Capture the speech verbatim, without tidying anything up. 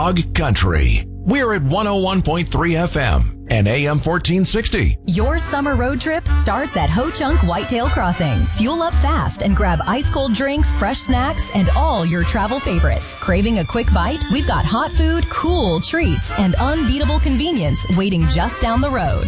Dog Country. We're at one oh one point three F M and A M fourteen sixty. Your summer road trip starts at Ho Chunk Whitetail Crossing. Fuel up fast and grab ice-cold drinks, fresh snacks, and all your travel favorites. Craving a quick bite? We've got hot food, cool treats, and unbeatable convenience waiting just down the road.